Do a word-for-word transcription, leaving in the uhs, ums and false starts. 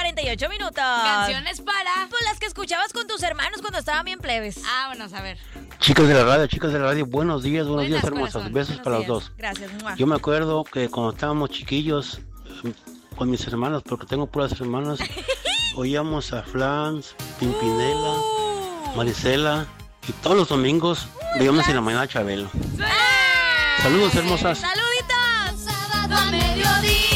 cuarenta y ocho minutos. Canciones para... Pues las que escuchabas con tus hermanos cuando estaban bien plebes. Vámonos, a ver. Chicas de la radio, chicas de la radio, buenos días, buenos Buenas, días, hermosas. corazón. Besos Buenos para días. los dos. Gracias, mua. Yo me acuerdo que cuando estábamos chiquillos, eh, con mis hermanos, porque tengo puras hermanas, oíamos a Flans, Pimpinela, Uh. Marisela, y todos los domingos veíamos en la mañana a Chabelo. ¡Ah! Saludos, hermosas. ¡Saluditos! Sábado a mediodía.